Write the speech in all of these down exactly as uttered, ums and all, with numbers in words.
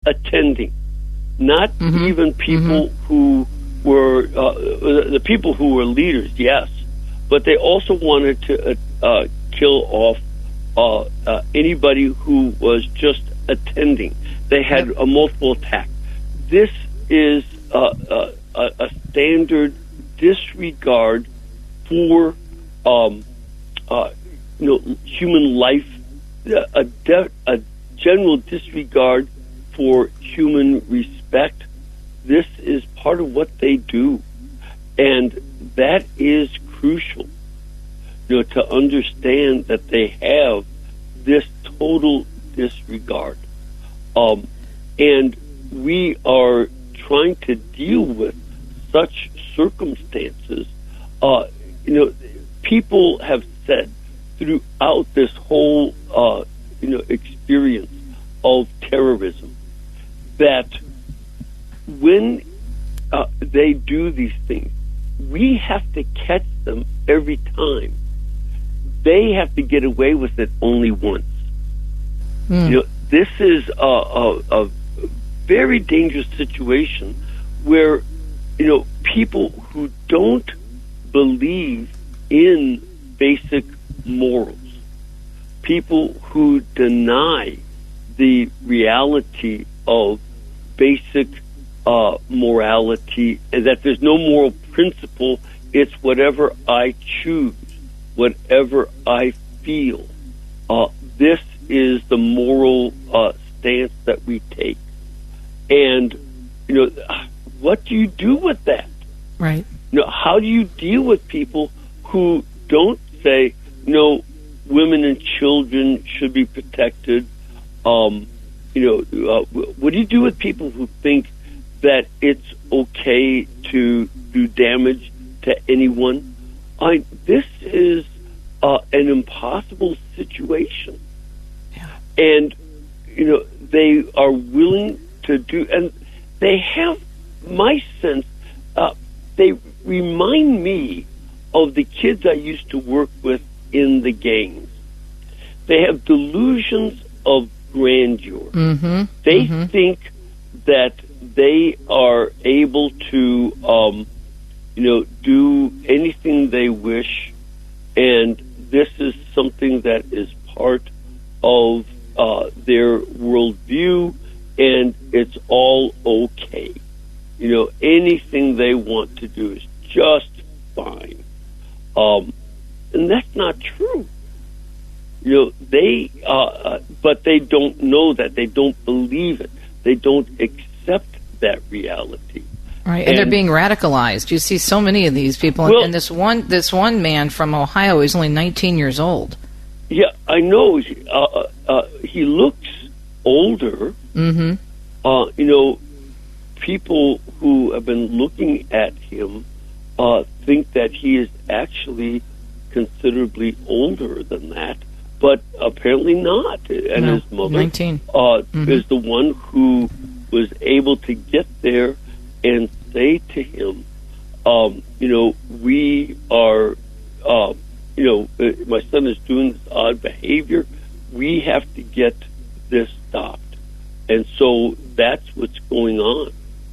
attending, not mm-hmm. even people mm-hmm. who were uh, the people who were leaders. Yes, but they also wanted to uh, uh, kill off uh, uh, anybody who was just attending. They had a multiple attack. This is uh, uh, a, a standard disregard for um, uh, you know human life, a, de- a general disregard for human respect. This is part of what they do, and that is crucial. You know, to understand that they have this total disregard, um, and we are trying to deal with such circumstances. Uh, you know, people have said throughout this whole uh, you know experience of terrorism that when uh, they do these things, we have to catch them every time. They have to get away with it only once. Mm. You know, this is a, a, a very dangerous situation where, you know, people who don't believe in basic morals, people who deny the reality of basic uh, morality, and that there's no moral principle, it's whatever I choose, whatever I feel. Uh, this is the moral uh, stance that we take. And, you know, what do you do with that? Right. You know, how do you deal with people who don't say, no, women and children should be protected? Um, you know, uh, what do you do with people who think that it's okay to do damage to anyone? I, this is uh, an impossible situation. Yeah. And, you know, they are willing to do, and they have, my sense, uh, they remind me of the kids I used to work with in the gangs. They have delusions of grandeur. Mm-hmm. They mm-hmm. think that they are able to, um, you know, do anything they wish, and this is something that is part of uh, their worldview, and it's all okay. You know, anything they want to do is just fine. Um, and that's not true. You know, they, uh, uh, but they don't know that. They don't believe it. They don't accept that reality. Right, and, and they're being radicalized. You see so many of these people, well, and this one, this one man from Ohio is only nineteen years old. Yeah, I know. Uh, uh, he looks older. Mm-hmm. Uh, you know, people who have been looking at him uh, think that he is actually considerably older than that, but apparently not. And no, his mother nineteen. Uh, mm-hmm. is the one who was able to get there and say to him, um, you know, we are, uh, you know, uh, my son is doing this odd behavior. We have to get this stopped. And so that's what's going on.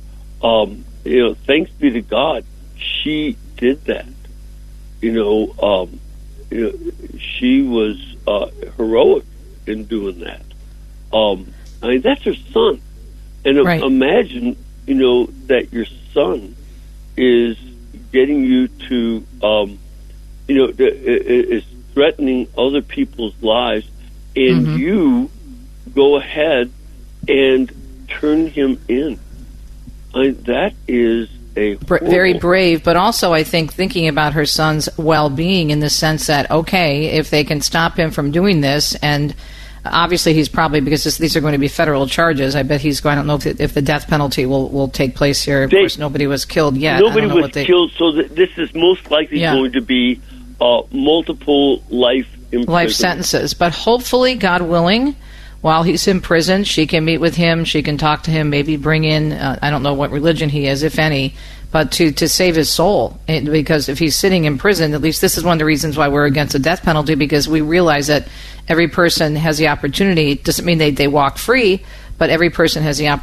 Um, you know, thanks be to God, she did that. You know, um, you know she was uh, heroic in doing that. Um, I mean, that's her son. And right. imagine, you know, that your son is getting you to, um, you know, is threatening other people's lives, and mm-hmm. you go ahead and turn him in. I mean, that is a horrible... very brave, but also I think thinking about her son's well-being in the sense that, okay, if they can stop him from doing this, and obviously he's probably, because this, these are going to be federal charges, I bet he's going, I don't know if, if the death penalty will, will take place here. Of they, course, nobody was killed yet. Nobody was they, killed, so th- this is most likely yeah. going to be uh, multiple life imprisonment. Life sentences. But hopefully, God willing, while he's in prison, she can meet with him, she can talk to him, maybe bring in, uh, I don't know what religion he is, if any, but to, to save his soul. And because if he's sitting in prison, at least this is one of the reasons why we're against the death penalty, because we realize that every person has the opportunity. It doesn't mean they, they walk free, but every person has the opportunity